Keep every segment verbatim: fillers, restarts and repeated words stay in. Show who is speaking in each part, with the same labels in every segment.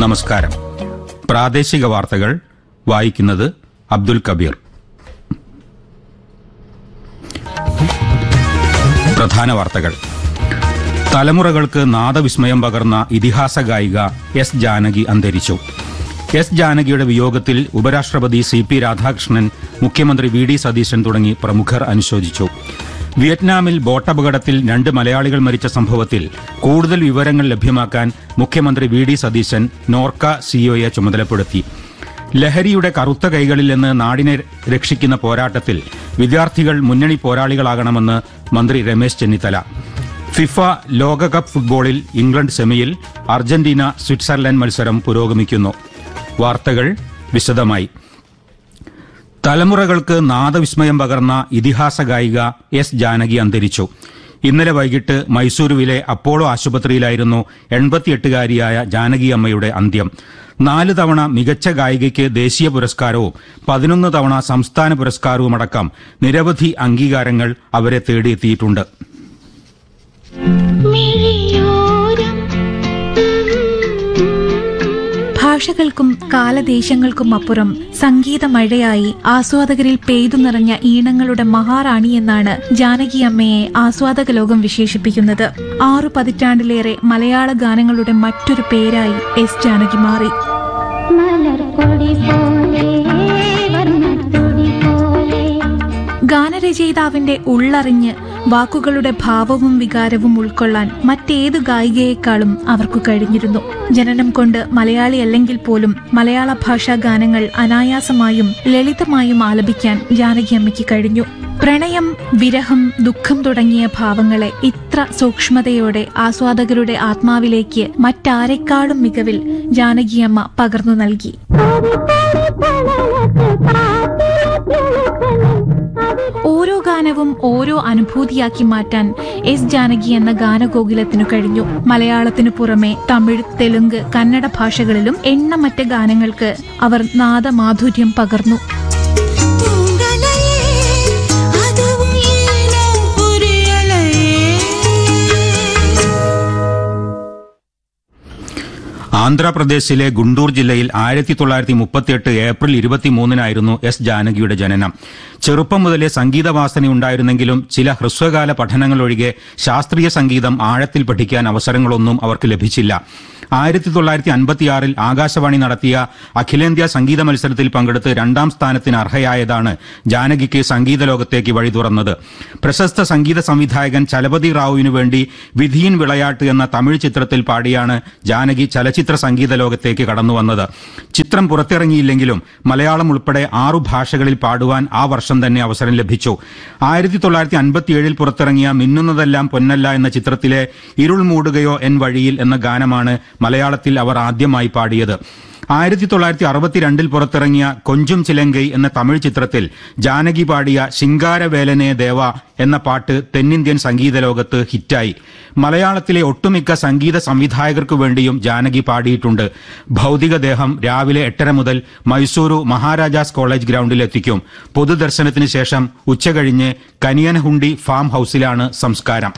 Speaker 1: നമസ്കാരം. പ്രാദേശിക വാർത്തകൾ വായിക്കുന്നത് അബ്ദുൽ കബീർ. പ്രധാന വാർത്തകൾ. തലമുറകൾക്ക് നാദവിസ്മയം പകർന്ന ഇതിഹാസ ഗായിക എസ് ജാനകി അന്തരിച്ചു. എസ് ജാനകിയുടെ വിയോഗത്തിൽ ഉപരാഷ്ട്രപതി സി പി രാധാകൃഷ്ണൻ, മുഖ്യമന്ത്രി വി ഡി സതീശൻ തുടങ്ങി പ്രമുഖർ അനുശോചിച്ചു. വിയറ്റ്നാമിൽ ബോട്ടപകടത്തിൽ രണ്ട് മലയാളികൾ മരിച്ച സംഭവത്തിൽ കൂടുതൽ വിവരങ്ങൾ ലഭ്യമാക്കാൻ മുഖ്യമന്ത്രി വി ഡി സതീശൻ നോർക്ക സിഇഒയെ ചുമതലപ്പെടുത്തി. ലഹരിയുടെ കറുത്ത കൈകളിൽ നിന്ന് നാടിനെ രക്ഷിക്കുന്ന പോരാട്ടത്തിൽ വിദ്യാർത്ഥികൾ മുന്നണി പോരാളികളാകണമെന്ന് മന്ത്രി രമേശ് ചെന്നിത്തല. ഫിഫ ലോകകപ്പ് ഫുട്ബോളിൽ ഇംഗ്ലണ്ട് സെമിയിൽ, അർജന്റീന സ്വിറ്റ്സർലൻഡ് മത്സരം പുരോഗമിക്കുന്നു. വാർത്തകൾ വിശദമായി. തലമുറകൾക്ക് നാദവിസ്മയം പകർന്ന ഇതിഹാസ ഗായിക എസ് ജാനകി അന്തരിച്ചു. ഇന്നലെ വൈകിട്ട് മൈസൂരുവിലെ അപ്പോളോ ആശുപത്രിയിലായിരുന്നു എൺപത്തിയെട്ടുകാരിയായ ജാനകി അമ്മയുടെ അന്ത്യം. നാല് തവണ മികച്ച ഗായികയ്ക്ക് ദേശീയ പുരസ്കാരവും പതിനൊന്ന് തവണ സംസ്ഥാന പുരസ്കാരവുമടക്കം നിരവധി അംഗീകാരങ്ങൾ അവരെ തേടിയെത്തിയിട്ടുണ്ട്.
Speaker 2: ഭാഷകൾക്കും കാലദേശങ്ങൾക്കും അപ്പുറം സംഗീതമഴയായി ആസ്വാദകരിൽ പെയ്തു നിറഞ്ഞ ഈണങ്ങളുടെ മഹാറാണി എന്നാണ് ജാനകി അമ്മയെ ആസ്വാദക ലോകം വിശേഷിപ്പിക്കുന്നത്. ആറു പതിറ്റാണ്ടിലേറെ മലയാള ഗാനങ്ങളുടെ മറ്റൊരു പേരായി എസ് ജാനകി മാറി. ഗാനരചയിതാവിന്റെ ഉള്ളറിഞ്ഞ് വാക്കുകളുടെ ഭാവവും വികാരവും ഉൾക്കൊള്ളാൻ മറ്റേതു ഗായികയെക്കാളും അവർക്കു കഴിഞ്ഞിരുന്നു. ജനനം കൊണ്ട് മലയാളിയല്ലെങ്കിൽ പോലും മലയാള ഭാഷാ ഗാനങ്ങൾ അനായാസമായും ലളിതമായും ആലപിക്കാൻ ജാനകിയമ്മയ്ക്ക് കഴിഞ്ഞു. പ്രണയം, വിരഹം, ദുഃഖം തുടങ്ങിയ ഭാവങ്ങളെ ഇത്ര സൂക്ഷ്മതയോടെ ആസ്വാദകരുടെ ആത്മാവിലേക്ക് മറ്റാരെക്കാളും മികവിൽ ജാനകിയമ്മ പകർന്നു നൽകി. ഓരോ ഗാനവും ഓരോ അനുഭൂതിയാക്കി മാറ്റാൻ എസ് ജാനകി എന്ന ഗാനഗോകുലത്തിനു കഴിഞ്ഞു. മലയാളത്തിനു പുറമെ തമിഴ്, തെലുങ്ക്, കന്നഡ ഭാഷകളിലും എണ്ണമറ്റ ഗാനങ്ങൾക്ക് അവർ നാദമാധുര്യം പകർന്നു.
Speaker 1: ആന്ധ്രാപ്രദേശിലെ ഗുണ്ടൂർ ജില്ലയിൽ ആയിരത്തി തൊള്ളായിരത്തി മുപ്പത്തിയെട്ട് ഏപ്രിൽ ഇരുപത്തിമൂന്നിനായിരുന്നു എസ് ജാനകിയുടെ ജനനം. ചെറുപ്പം മുതലേ സംഗീതവാസനയുണ്ടായിരുന്നെങ്കിലും ചില ഹ്രസ്വകാല പഠനങ്ങളൊഴികെ ശാസ്ത്രീയ സംഗീതം ആഴത്തിൽ പഠിക്കാൻ അവസരങ്ങളൊന്നും അവർക്ക് ലഭിച്ചില്ല. ആയിരത്തി തൊള്ളായിരത്തി അൻപത്തിയാറിൽ ആകാശവാണി നടത്തിയ അഖിലേന്ത്യാ സംഗീത മത്സരത്തിൽ പങ്കെടുത്ത് രണ്ടാം സ്ഥാനത്തിന് അർഹയായതാണ് ജാനകിക്ക് സംഗീത ലോകത്തേക്ക് വഴി തുറന്നത്. പ്രശസ്ത സംഗീത സംവിധായകൻ ചലപതി റാവുവിനു വേണ്ടി വിധിയിൻ വിളയാട്ട് എന്ന തമിഴ് ചിത്രത്തിൽ പാടിയാണ് ജാനകി ചലച്ചിത്ര സംഗീത ലോകത്തേക്ക് കടന്നുവന്നത്. ചിത്രം പുറത്തിറങ്ങിയില്ലെങ്കിലും മലയാളം ഉൾപ്പെടെ ആറു ഭാഷകളിൽ പാടുവാൻ ആ വർഷം തന്നെ അവസരം ലഭിച്ചു. ആയിരത്തി തൊള്ളായിരത്തി അൻപത്തിയേഴിൽ പുറത്തിറങ്ങിയ മിന്നുന്നതെല്ലാം പൊന്നല്ല എന്ന ചിത്രത്തിലെ ഇരുൾ മൂടുകയോ എൻ വഴിയിൽ എന്ന ഗാനമാണ് മലയാളത്തിൽ അവർ ആദ്യമായി പാടിയത്. ആയിരത്തി തൊള്ളായിരത്തി അറുപത്തിരണ്ടിൽ പുറത്തിറങ്ങിയ കൊഞ്ചും ചിലങ്കൈ എന്ന തമിഴ് ചിത്രത്തിൽ ജാനകി പാടിയ ശിങ്കാരവേലനെ ദേവ എന്ന പാട്ട് തെന്നിന്ത്യൻ സംഗീത ലോകത്ത് ഹിറ്റായി. മലയാളത്തിലെ ഒട്ടുമിക്ക സംഗീത സംവിധായകർക്കു വേണ്ടിയും ജാനകി പാടിയിട്ടുണ്ട്. ഭൗതികദേഹം രാവിലെ എട്ടര മുതൽ മൈസൂരു മഹാരാജാസ് കോളേജ് ഗ്രൗണ്ടിൽ എത്തിക്കും. പൊതുദർശനത്തിന് ശേഷം ഉച്ചകഴിഞ്ഞ് കനിയനഹുണ്ടി ഫാം ഹൌസിലാണ് സംസ്കാരം.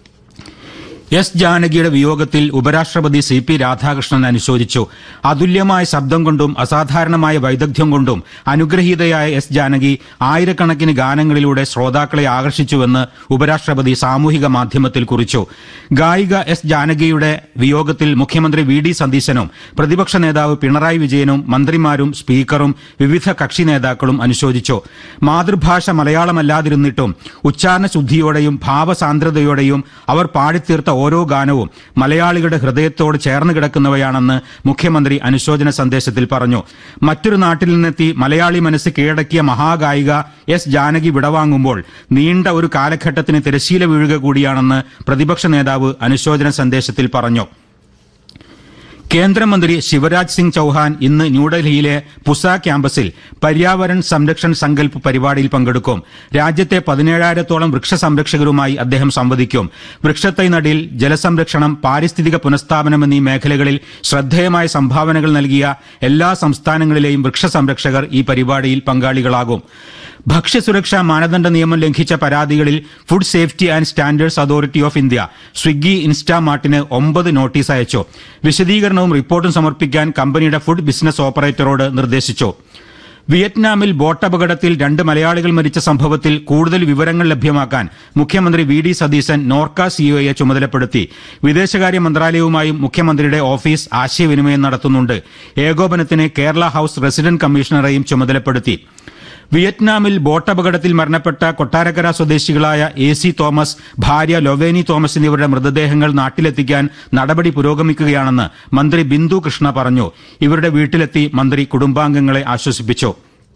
Speaker 1: എസ് ജാനകിയുടെ വിയോഗത്തിൽ ഉപരാഷ്ട്രപതി സി പി രാധാകൃഷ്ണൻ അനുശോചിച്ചു. അതുല്യമായ ശബ്ദം കൊണ്ടും അസാധാരണമായ വൈദഗ്ധ്യം കൊണ്ടും അനുഗ്രഹീതയായ എസ് ജാനകി ആയിരക്കണക്കിന് ഗാനങ്ങളിലൂടെ ശ്രോതാക്കളെ ആകർഷിച്ചുവെന്ന് ഉപരാഷ്ട്രപതി സാമൂഹിക മാധ്യമത്തിൽ കുറിച്ചു. ഗായിക എസ് ജാനകിയുടെ വിയോഗത്തിൽ മുഖ്യമന്ത്രി വി ഡി സതീശനും പ്രതിപക്ഷ നേതാവ് പിണറായി വിജയനും മന്ത്രിമാരും സ്പീക്കറും വിവിധ കക്ഷി നേതാക്കളും അനുശോചിച്ചു. മാതൃഭാഷ മലയാളമല്ലാതിരുന്നിട്ടും ഉച്ചാരണ ശുദ്ധിയോടെയും ഭാവസാന്ദ്രതയോടെയും അവർ പാടിത്തീർത്ത ഓരോ ഗാനവും മലയാളികളുടെ ഹൃദയത്തോട് ചേർന്ന് കിടക്കുന്നവയാണെന്ന് മുഖ്യമന്ത്രി അനുശോചന സന്ദേശത്തിൽ പറഞ്ഞു. മറ്റൊരു നാട്ടിൽ നിന്നെത്തി മലയാളി മനസ്സ് കീഴടക്കിയ മഹാഗായിക എസ് ജാനകി വിടവാങ്ങുമ്പോൾ നീണ്ട ഒരു കാലഘട്ടത്തിന് തിരശ്ശീല വീഴുക കൂടിയാണെന്ന് പ്രതിപക്ഷ നേതാവ് അനുശോചന സന്ദേശത്തിൽ പറഞ്ഞു. കേന്ദ്രമന്ത്രി ശിവരാജ് സിംഗ് ചൌഹാൻ ഇന്ന് ന്യൂഡൽഹിയിലെ പുസ ക്യാമ്പസിൽ പര്യാവരൺ സംരക്ഷൺ സങ്കല്പ് പരിപാടിയിൽ പങ്കെടുക്കും. രാജ്യത്തെ പതിനേഴായിരത്തോളം വൃക്ഷ സംരക്ഷകരുമായി അദ്ദേഹം സംവദിക്കും. വൃക്ഷത്തൈ നടീൽ, ജലസംരക്ഷണം, പാരിസ്ഥിതിക പുനഃസ്ഥാപനം എന്നീ മേഖലകളിൽ ശ്രദ്ധേയമായ സംഭാവനകൾ നൽകിയ എല്ലാ സംസ്ഥാനങ്ങളിലെയും വൃക്ഷ സംരക്ഷകർ ഈ പരിപാടിയിൽ പങ്കാളികളാകും. ഭക്ഷ്യസുരക്ഷാ മാനദണ്ഡ നിയമം ലംഘിച്ച പരാതികളിൽ food safety and standards authority of India Swiggy ഇൻസ്റ്റാമാർട്ടിന് ഒമ്പത് നോട്ടീസ് അയച്ചു. വിശദീകരണവും റിപ്പോർട്ടും സമർപ്പിക്കാൻ കമ്പനിയുടെ ഫുഡ് ബിസിനസ് ഓപ്പറേറ്ററോട് നിർദ്ദേശിച്ചു. വിയറ്റ്നാമിൽ ബോട്ടപകടത്തിൽ രണ്ട് മലയാളികൾ മരിച്ച സംഭവത്തിൽ കൂടുതൽ വിവരങ്ങൾ ലഭ്യമാക്കാൻ മുഖ്യമന്ത്രി വി ഡി സതീശൻ നോർക്ക സിഇഒയെ ചുമതലപ്പെടുത്തി. വിദേശകാര്യ മന്ത്രാലയവുമായും മുഖ്യമന്ത്രിയുടെ ഓഫീസ് ആശയവിനിമയം നടത്തുന്നുണ്ട്. ഏകോപനത്തിന് കേരള ഹൌസ് റെസിഡന്റ് കമ്മീഷണറെയും ചുമതലപ്പെടുത്തി. വിയറ്റ്നാമിൽ ബോട്ടപകടത്തിൽ മരണപ്പെട്ട കൊട്ടാരക്കര സ്വദേശികളായ എ സി തോമസ്, ഭാര്യ ലൊവേനി തോമസ് എന്നിവരുടെ മൃതദേഹങ്ങൾ നാട്ടിലെത്തിക്കാൻ നടപടി പുരോഗമിക്കുകയാണെന്ന് മന്ത്രി ബിന്ദു കൃഷ്ണ പറഞ്ഞു. ഇവരുടെ വീട്ടിലെത്തി മന്ത്രി കുടുംബാംഗങ്ങളെ ആശ്വസിപ്പിച്ചു.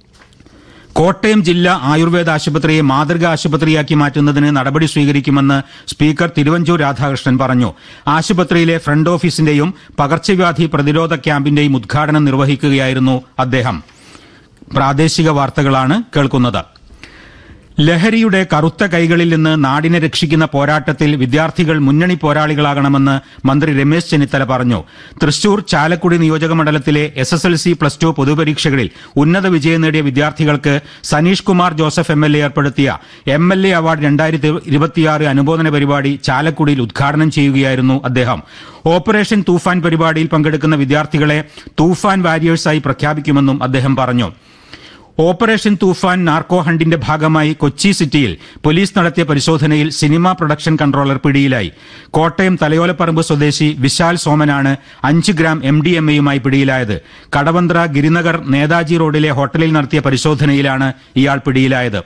Speaker 1: കോട്ടയം ജില്ലാ ആയുർവേദ ആശുപത്രിയെ മാതൃകാ ആശുപത്രിയാക്കി മാറ്റുന്നതിന് നടപടി സ്വീകരിക്കുമെന്ന് സ്പീക്കർ തിരുവഞ്ചൂർ രാധാകൃഷ്ണൻ പറഞ്ഞു. ആശുപത്രിയിലെ ഫ്രണ്ട് ഓഫീസിന്റെയും പകർച്ചവ്യാധി പ്രതിരോധ ക്യാമ്പിന്റെയും ഉദ്ഘാടനം നിർവഹിക്കുകയായിരുന്നു അദ്ദേഹം. പ്രാദേശിക വാർത്തകളാണ് കേൾക്കുന്നത്. ലഹരിയുടെ കറുത്ത കൈകളിൽ നിന്ന് നാടിനെ രക്ഷിക്കുന്ന പോരാട്ടത്തിൽ വിദ്യാർത്ഥികൾ മുന്നണി പോരാളികളാകണമെന്ന് മന്ത്രി രമേശ് ചെന്നിത്തല പറഞ്ഞു. തൃശൂർ ചാലക്കുടി നിയോജക മണ്ഡലത്തിലെ S S L C plus two പൊതുപരീക്ഷകളിൽ ഉന്നത വിജയം നേടിയ വിദ്യാർത്ഥികൾക്ക് Saneesh Kumar Joseph M L A ഏർപ്പെടുത്തിയ എം എൽ എ അവാർഡ് രണ്ടായിരത്തി ഇരുപത്തിയാറ് അനുമോദന പരിപാടി ചാലക്കുടിയിൽ ഉദ്ഘാടനം ചെയ്യുകയായിരുന്നു അദ്ദേഹം. ഓപ്പറേഷൻ തൂഫാൻ പരിപാടിയിൽ പങ്കെടുക്കുന്ന വിദ്യാർത്ഥികളെ തൂഫാൻ വാരിയേഴ്സായി പ്രഖ്യാപിക്കുമെന്നും അദ്ദേഹം പറഞ്ഞു. ഓപ്പറേഷൻ തൂഫാൻ നാർക്കോ ഹണ്ടിന്റെ ഭാഗമായി കൊച്ചി സിറ്റിയിൽ പോലീസ് നടത്തിയ പരിശോധനയിൽ സിനിമാ പ്രൊഡക്ഷൻ കൺട്രോളർ പിടിയിലായി. കോട്ടയം തലയോലപ്പറമ്പ് സ്വദേശി വിശാൽ സോമനാണ് അഞ്ച് ഗ്രാം എം ഡി എം എയുമായി പിടിയിലായത്. കടവന്ത്ര ഗിരിനഗർ നേതാജി റോഡിലെ ഹോട്ടലിൽ നടത്തിയ പരിശോധനയിലാണ് ഇയാൾ പിടിയിലായത്.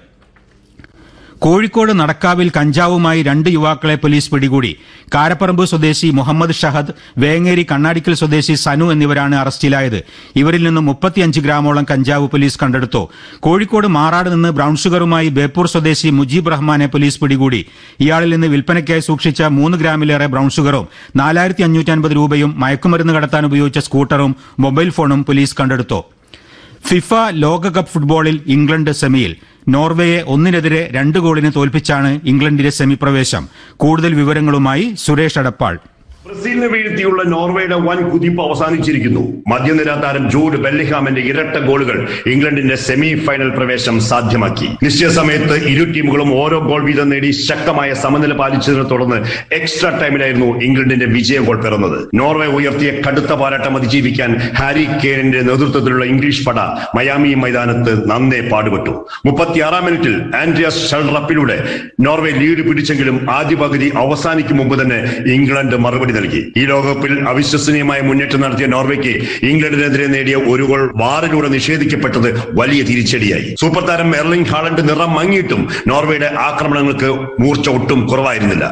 Speaker 1: കോഴിക്കോട് നടക്കാവിൽ കഞ്ചാവുമായി രണ്ട് യുവാക്കളെ പോലീസ് പിടികൂടി. കാരപ്പറമ്പ് സ്വദേശി മുഹമ്മദ് ഷഹദ്, വേങ്ങേരി കണ്ണാടിക്കൽ സ്വദേശി സനു എന്നിവരാണ് അറസ്റ്റിലായത്. ഇവരിൽ നിന്ന് മുപ്പത്തിയഞ്ച് ഗ്രാമോളം കഞ്ചാവ് പോലീസ് കണ്ടെടുത്തു. കോഴിക്കോട് മാറാട് നിന്ന് ബ്രൌൺ ഷുഗറുമായി ബേപ്പൂർ സ്വദേശി മുജീബ് റഹ്മാനെ പോലീസ് പിടികൂടി. ഇയാളിൽ നിന്ന് വിൽപ്പനയ്ക്കായി സൂക്ഷിച്ച മൂന്ന് ഗ്രാമിലേറെ ബ്രൌൺ ഷുഗറും നാലായിരത്തി അഞ്ഞൂറ്റി അൻപത് രൂപയും മയക്കുമരുന്ന് കടത്താൻ ഉപയോഗിച്ച സ്കൂട്ടറും മൊബൈൽ ഫോണും പോലീസ് കണ്ടെടുത്തു. ഫിഫ ലോകകപ്പ് ഫുട്ബോളിൽ ഇംഗ്ലണ്ട് സെമിയിൽ. നോർവേയെ ഒന്നിനെതിരെ രണ്ട് ഗോളിന് തോൽപ്പിച്ചാണ് ഇംഗ്ലണ്ടിന്റെ സെമി പ്രവേശം. കൂടുതൽ വിവരങ്ങളുമായി സുരേഷ് അടപ്പാൾ.
Speaker 3: ബ്രസീലിനെ വീഴ്ത്തിയുള്ള നോർവേയുടെ വൻ കുതിപ്പ് അവസാനിച്ചിരിക്കുന്നു. മധ്യനിര താരം ജൂഡ് ബെല്ലിഹാമിന്റെ ഇരട്ട ഗോളുകൾ ഇംഗ്ലണ്ടിന്റെ സെമി ഫൈനൽ പ്രവേശം സാധ്യമാക്കി. നിശ്ചയ സമയത്ത് ഇരു ടീമുകളും ഓരോ ഗോൾ വീതം നേടി ശക്തമായ സമനില പാലിച്ചതിനെ തുടർന്ന് എക്സ്ട്രാ ടൈമിലായിരുന്നു ഇംഗ്ലണ്ടിന്റെ വിജയ ഗോൾ പിറന്നത്. നോർവേ ഉയർത്തിയ കടുത്ത പോരാട്ടം അതിജീവിക്കാൻ ഹാരി കെയ്നിന്റെ നേതൃത്വത്തിലുള്ള ഇംഗ്ലീഷ് പട മയാമി മൈതാനത്ത് നന്നേ പാടുപെട്ടു. മുപ്പത്തിയാറാം മിനിറ്റിൽ ആൻഡ്രിയാസ് ഷെൽറപ്പിലൂടെ നോർവേ ലീഡ് പിടിച്ചെങ്കിലും ആദ്യ പകുതി അവസാനിക്കും മുമ്പ് തന്നെ ഇംഗ്ലണ്ട് മറുപടി നൽകി. ഈ ലോകകപ്പിൽ അവിശ്വസനീയമായ മുന്നേറ്റം നടത്തിയ നോർവേക്ക് ഇംഗ്ലണ്ടിനെതിരെ നേടിയ ഒരു ഗോൾ വാറിലൂടെ നിഷേധിക്കപ്പെട്ടത് വലിയ തിരിച്ചടിയായി. സൂപ്പർ താരം എർലിംഗ് ഹാലണ്ട് നിറം മങ്ങിയിട്ടും നോർവേയുടെ ആക്രമണങ്ങൾക്ക് മൂർച്ച ഒട്ടും കുറവായിരുന്നില്ല.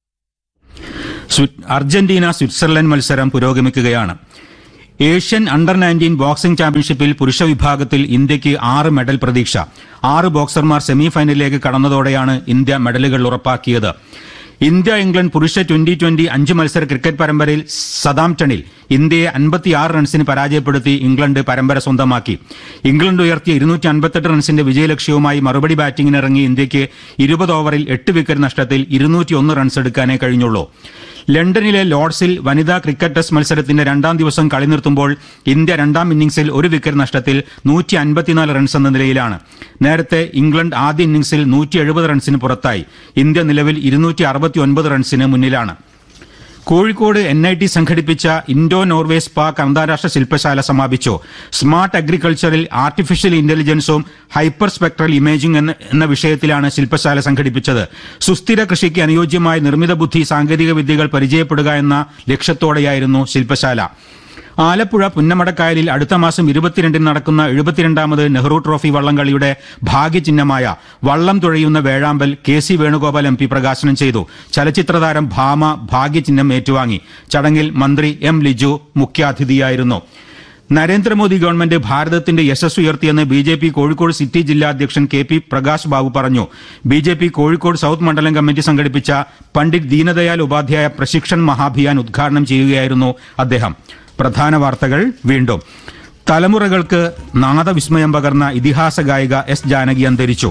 Speaker 1: അർജന്റീന സ്വിറ്റ്സർലൻഡ് മത്സരം പുരോഗമിക്കുകയാണ്. ഏഷ്യൻ അണ്ടർ നയൻറ്റീൻ ബോക്സിംഗ് ചാമ്പ്യൻഷിപ്പിൽ പുരുഷ വിഭാഗത്തിൽ ഇന്ത്യയ്ക്ക് ആറ് മെഡൽ പ്രതീക്ഷ. ആറ് ബോക്സർമാർ സെമിഫൈനലിലേക്ക് കടന്നതോടെയാണ് ഇന്ത്യ മെഡലുകൾ ഉറപ്പാക്കിയത്. ഇന്ത്യ ഇംഗ്ലണ്ട് പുരുഷ ട്വന്റി ട്വന്റി അഞ്ച് മത്സര ക്രിക്കറ്റ് പരമ്പരയിൽ സതാംപ്ടണിൽ ഇന്ത്യയെ അൻപത്തിയാറ് റൺസിന് പരാജയപ്പെടുത്തി ഇംഗ്ലണ്ട് പരമ്പര സ്വന്തമാക്കി. ഇംഗ്ലണ്ട് ഉയർത്തിയ ഇരുന്നൂറ്റി അൻപത്തെട്ട് റൺസിന്റെ വിജയലക്ഷ്യവുമായി മറുപടി ബാറ്റിംഗിനിറങ്ങിയ ഇന്ത്യയ്ക്ക് ഇരുപത് ഓവറിൽ എട്ട് വിക്കറ്റ് നഷ്ടത്തിൽ ഇരുന്നൂറ്റിയൊന്ന് റൺസ് എടുക്കാനേ കഴിഞ്ഞുള്ളൂ. ലണ്ടനിലെ ലോർഡ്സിൽ വനിതാ ക്രിക്കറ്റ് ടെസ്റ്റ് മത്സരത്തിന്റെ രണ്ടാം ദിവസം കളി നിർത്തുമ്പോൾ ഇന്ത്യ രണ്ടാം ഇന്നിംഗ്സിൽ ഒരു വിക്കറ്റ് നഷ്ടത്തിൽ നൂറ്റി അൻപത്തിനാല് റൺസ് എന്ന നിലയിലാണ്. നേരത്തെ ഇംഗ്ലണ്ട് ആദ്യ ഇന്നിംഗ്സിൽ നൂറ്റി എഴുപത് റൺസിന് പുറത്തായി. ഇന്ത്യ നിലവിൽ ഇരുന്നൂറ്റി അറുപത്തി ഒൻപത് റൺസിന് മുന്നിലാണ്. കോഴിക്കോട് എൻ ഐ ടി സംഘടിപ്പിച്ച ഇൻഡോ നോർവേ സ്പാർക്ക് അന്താരാഷ്ട്ര ശില്പശാല സമാപിച്ചു. Smart അഗ്രികൾച്ചറിൽ artificial ഇന്റലിജൻസും hyper spectral imaging എന്ന വിഷയത്തിലാണ് ശില്പശാല സംഘടിപ്പിച്ചത്. സുസ്ഥിര കൃഷിക്ക് അനുയോജ്യമായ നിർമ്മിത ബുദ്ധി സാങ്കേതിക വിദ്യകൾ പരിചയപ്പെടുക എന്ന ലക്ഷ്യത്തോടെയായിരുന്നു ശില്പശാല. ആലപ്പുഴ പുന്നമടക്കായലിൽ അടുത്ത മാസം ഇരുപത്തിരണ്ടിന് നടക്കുന്ന എഴുപത്തിരണ്ടാമത് നെഹ്റു ട്രോഫി വള്ളംകളിയുടെ ഭാഗ്യചിഹ്നമായ വള്ളം തുഴയുന്ന വേഴാമ്പൽ K C Venugopal M P പ്രകാശനം ചെയ്തു. ചലച്ചിത്രതാരം ഭാമ ഭാഗ്യചിഹ്നം ഏറ്റുവാങ്ങി. ചടങ്ങിൽ മന്ത്രി എം ലിജു മുഖ്യാതിഥിയായിരുന്നു. നരേന്ദ്രമോദി ഗവൺമെന്റ് ഭാരതത്തിന്റെ യശസ് ഉയർത്തിയെന്ന് B J P Kozhikode city ജില്ലാ അധ്യക്ഷൻ കെ പി പ്രകാശ് ബാബു പറഞ്ഞു. B J P Kozhikode south മണ്ഡലം കമ്മിറ്റി സംഘടിപ്പിച്ച പണ്ഡിറ്റ് ദീനദയാൽ ഉപാധ്യായ പ്രശിക്ഷൺ മഹാഭിയാൻ ഉദ്ഘാടനം ചെയ്യുകയായിരുന്നു അദ്ദേഹം. പ്രധാന വാർത്തകൾ വീണ്ടും. തലമുറകൾക്ക് നാദവിസ്മയം പകർന്ന ഇതിഹാസ ഗായിക എസ് ജാനകി അന്തരിച്ചു.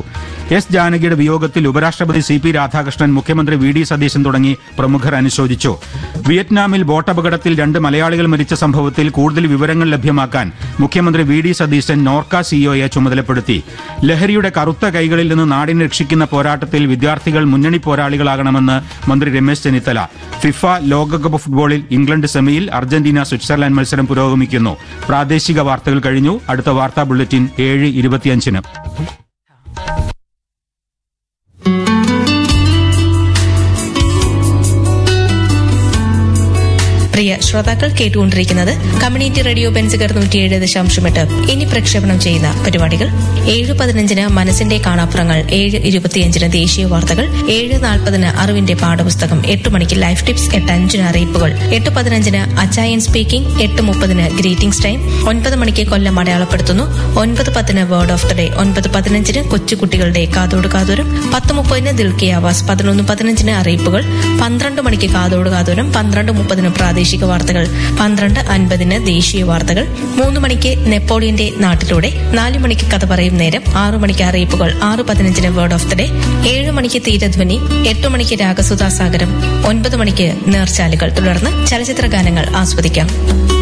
Speaker 1: എസ് ജാനകിയുടെ വിയോഗത്തിൽ ഉപരാഷ്ട്രപതി സി പി രാധാകൃഷ്ണൻ, മുഖ്യമന്ത്രി വി ഡി സതീശൻ തുടങ്ങി പ്രമുഖർ അനുശോചിച്ചു. വിയറ്റ്നാമിൽ ബോട്ടപകടത്തിൽ രണ്ട് മലയാളികൾ മരിച്ച സംഭവത്തിൽ കൂടുതൽ വിവരങ്ങൾ ലഭ്യമാക്കാൻ മുഖ്യമന്ത്രി വി ഡി സതീശൻ നോർക്ക സിഇഒയെ ചുമതലപ്പെടുത്തി. ലഹരിയുടെ കറുത്ത കൈകളിൽ നിന്ന് നാടിനെ രക്ഷിക്കുന്ന പോരാട്ടത്തിൽ വിദ്യാർത്ഥികൾ മുന്നണി പോരാളികളാകണമെന്ന് മന്ത്രി രമേശ് ചെന്നിത്തല. ഫിഫ ലോകകപ്പ് ഫുട്ബോളിൽ ഇംഗ്ലണ്ട് സെമിയിൽ, അർജന്റീന സ്വിറ്റ്സർലാൻഡ് മത്സരം പുരോഗമിക്കുന്നു. പ്രാദേശിക വാർത്തകൾ കഴിഞ്ഞു. അടുത്ത വാർത്താ ബുള്ളറ്റിൻ ഏഴ് ഇരുപത്തിയഞ്ചിന്.
Speaker 4: പ്രിയ ശ്രോതാക്കൾ കേട്ടുകൊണ്ടിരിക്കുന്നത് കമ്മ്യൂണിറ്റി റേഡിയോ ബെൻസിഗർ നൂറ്റിയേഴ് ദശാംശം എട്ട്. ഇനി പ്രക്ഷേപണം ചെയ്യുന്ന പരിപാടികൾ: ഏഴ് പതിനഞ്ചിന് മനസ്സിന്റെ കാണാപ്പുറങ്ങൾ, ഏഴ് ഇരുപത്തിയഞ്ചിന് ദേശീയ വാർത്തകൾ, ഏഴ് നാൽപ്പതിന് അറിവിന്റെ പാഠപുസ്തകം, എട്ട് മണിക്ക് ലൈഫ് ടിപ്സ്, എട്ട് അഞ്ചിന് അറിയിപ്പുകൾ, എട്ട് പതിനഞ്ചിന് അച്ചായൻ സ്പീക്കിംഗ്, എട്ട് മുപ്പതിന് ഗ്രീറ്റിംഗ്സ് ടൈം, ഒൻപത് മണിക്ക് കൊല്ലം അടയാളപ്പെടുത്തുന്നു, ഒൻപത് പത്തിന് വേർഡ് ഓഫ് ദ ഡേ, ഒൻപത് പതിനഞ്ചിന് കൊച്ചുകുട്ടികളുടെ കാതോട് കാതോരം, പത്ത് മുപ്പതിന് ദിൽ കി ആവാസ്, പതിനൊന്ന് പതിനഞ്ചിന് അറിയിപ്പുകൾ, പന്ത്രണ്ട് മണിക്ക് കാതോട് കാതോരം, പന്ത്രണ്ട് മുപ്പതിന് പ്രാദേശിക വാർത്തകൾ, പന്ത്രണ്ട് അൻപതിന് ദേശീയ വാർത്തകൾ, മൂന്ന് മണിക്ക് നെപ്പോളിയന്റെ നാട്ടിലൂടെ, നാലു മണിക്ക് കഥ പറയും നേരം, ആറു മണിക്ക് അറിയിപ്പുകൾ, ആറ് പതിനഞ്ചിന് വേർഡ് ഓഫ് ദ ഡേ, ഏഴ് മണിക്ക് തീരധ്വനി, എട്ട് മണിക്ക് രാഗസുധാസാഗരം, ഒൻപത് മണിക്ക് നേർച്ചാലുകൾ. തുടർന്ന് ചലച്ചിത്ര ഗാനങ്ങൾ ആസ്വദിക്കാം.